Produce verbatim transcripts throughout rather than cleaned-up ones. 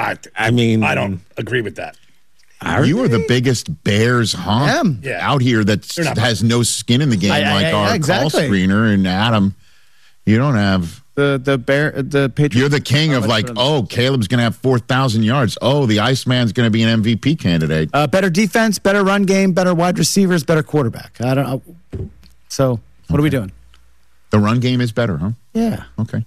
I, I mean, I don't agree with that. Are you they? Are the biggest Bears honk yeah. out here that has no skin in the game, I, like I, I, our exactly. call screener and Adam. You don't have the the bear the Patriots. You're the king of like, oh, Caleb's going to have four thousand yards. Oh, the Iceman's going to be an M V P candidate. Uh, better defense, better run game, better wide receivers, better quarterback. I don't know. So what okay. are we doing? The run game is better, huh? Yeah. Okay.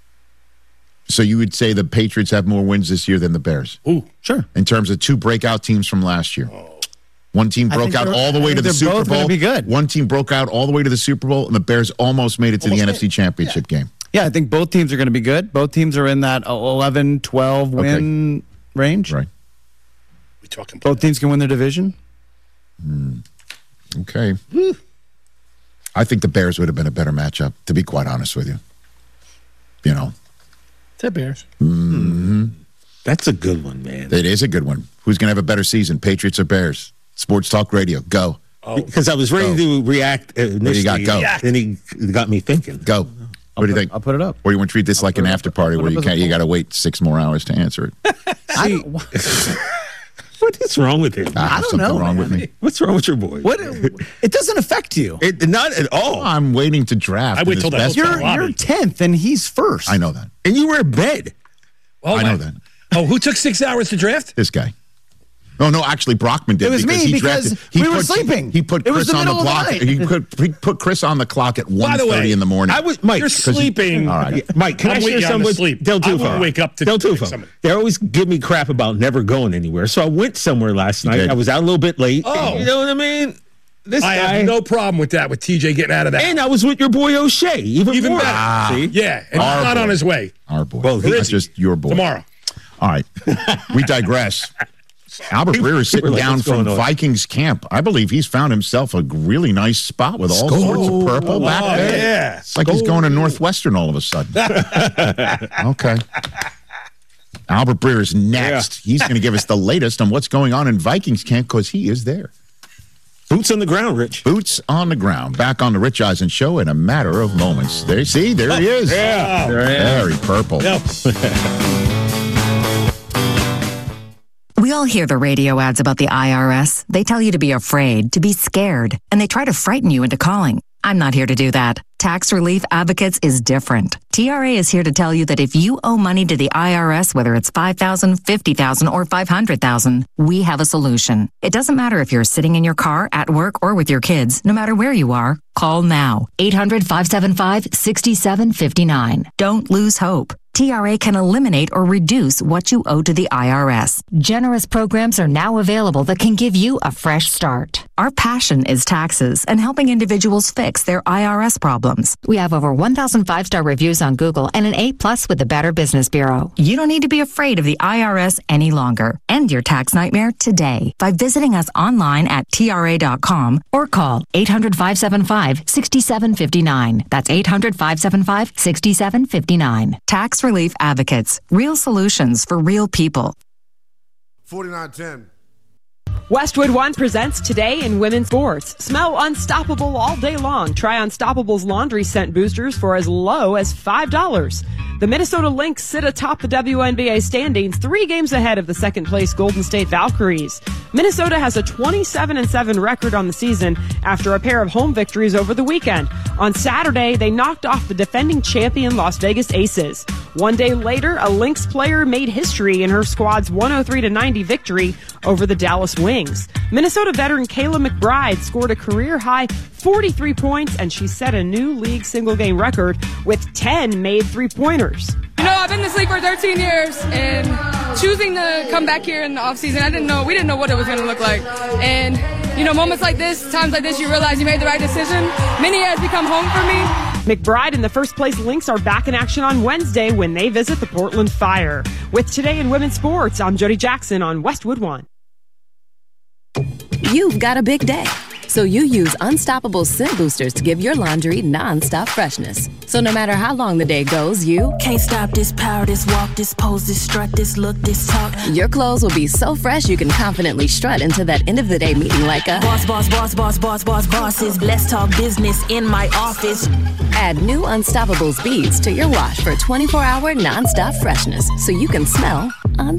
So you would say the Patriots have more wins this year than the Bears? Ooh, sure. In terms of two breakout teams from last year. Oh. One team broke out all the way to the Super Bowl. Be good. One team broke out all the way to the Super Bowl, and the Bears almost made it to almost the N F C Championship yeah. game. Yeah, I think both teams are going to be good. Both teams are in that eleven, twelve win okay. range. Right. We talking both teams can win their division. Mm. Okay. Woo. I think the Bears would have been a better matchup, to be quite honest with you. You know. The Bears. Mm-hmm. That's a good one, man. It is a good one. Who's going to have a better season, Patriots or Bears? Sports Talk Radio, go. Oh. Because I was ready go. to react initially. What do you got? Go. Yeah. Then he got me thinking. Go. I'll what put, do you think? I'll put it up. Or you want to treat this I'll like an after party where you can't? You got to wait six more hours to answer it. See, what is wrong with him? I, I don't something know. Wrong man. with me. What's wrong with your boy? What? It doesn't affect you. It not at all. Oh, I'm waiting to draft. I wait till the you're you're tenth and he's first. I know that, and you were in bed. Oh, I know my. that. Oh, who took six hours to draft? This guy. No, no, actually, Brockman did. It was because me he because drafted, he we put, were sleeping. He put it Chris was the on the middle clock. Of the He put he put Chris on the clock at one thirty in the morning. I was Mike. You're sleeping. He, all right, yeah, Mike. Can I'm I share something with sleep. Del Tufo? I wouldn't wake up to Del Tufo. They always give me crap about never going anywhere. So I went somewhere last night. did. I was out a little bit late. Oh. You know what I mean? This I guy, have no problem with that, with T J getting out of that. And I was with your boy O'Shea. Even, Even more. better. Ah. See? Yeah, and Our he's not boy. on his way. Our boy. Well, Not is he? just your boy. Tomorrow. All right. We digress. Albert Breer is sitting like, down what's from going on? Vikings camp. I believe he's found himself a really nice spot with all Skol. sorts of purple Oh, back there. yeah. It's like he's going to Northwestern all of a sudden. Okay. Albert Breer is next. Yeah. He's going to give us the latest on what's going on in Vikings camp because he is there. Boots on the ground, Rich. Boots on the ground. Back on the Rich Eisen Show in a matter of moments. There, see, there he is. Yeah. Very purple. Yep. We all hear the radio ads about the I R S. They tell you to be afraid, to be scared, and they try to frighten you into calling. I'm not here to do that. Tax Relief Advocates is different. T R A is here to tell you that if you owe money to the I R S, whether it's five thousand dollars, fifty thousand dollars, or five hundred thousand dollars, we have a solution. It doesn't matter if you're sitting in your car, at work, or with your kids. No matter where you are, call now. eight hundred, five seven five, six seven five nine. Don't lose hope. T R A can eliminate or reduce what you owe to the I R S. Generous programs are now available that can give you a fresh start. Our passion is taxes and helping individuals fix their I R S problems. We have over one thousand five-star reviews on Google and an A plus with the Better Business Bureau. You don't need to be afraid of the I R S any longer. End your tax nightmare today by visiting us online at T R A dot com or call eight hundred, five seven five, six seven five nine. That's eight hundred, five seven five, six seven five nine. Tax Relief Advocates. Real solutions for real people. forty-nine ten. Westwood One presents Today in Women's Sports. Smell unstoppable all day long. Try Unstoppable's laundry scent boosters for as low as five dollars. The Minnesota Lynx sit atop the W N B A standings, three games ahead of the second-place Golden State Valkyries. Minnesota has a twenty-seven and seven record on the season after a pair of home victories over the weekend. On Saturday, they knocked off the defending champion Las Vegas Aces. One day later, a Lynx player made history in her squad's one oh three to ninety victory over the Dallas Wings. Minnesota veteran Kayla McBride scored a career-high forty-three points, and she set a new league single-game record with ten made three-pointers. You know, I've been in this league for thirteen years, and choosing to come back here in the offseason, I didn't know, we didn't know what it was going to look like. And, you know, moments like this, times like this, you realize you made the right decision. Mini has become home for me. McBride and the first-place Lynx are back in action on Wednesday when they visit the Portland Fire. With Today in Women's Sports, I'm Jody Jackson on Westwood One. You've got a big day, so you use Unstoppable Scent Boosters to give your laundry non-stop freshness. So no matter how long the day goes, you can't stop this power, this walk, this pose, this strut, this look, this talk. Your clothes will be so fresh you can confidently strut into that end of the day meeting like a boss, boss, boss, boss, boss, boss, bosses. Let's talk business in my office. Add new Unstoppables beads to your wash for twenty-four hour non-stop freshness so you can smell